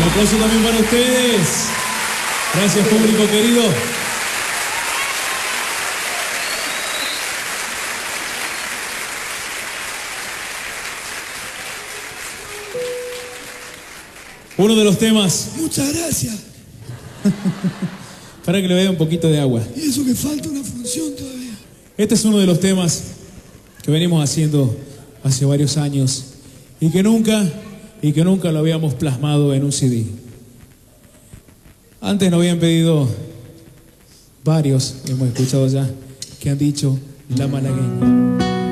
aplauso también para ustedes. Gracias, público querido. Uno de los temas. Muchas gracias. Para que le vea un poquito de agua. Y eso que falta una función todavía. Este es uno de los temas que venimos haciendo hace varios años y que nunca lo habíamos plasmado en un CD. Antes nos habían pedido varios, hemos escuchado ya, que han dicho La Malagueña.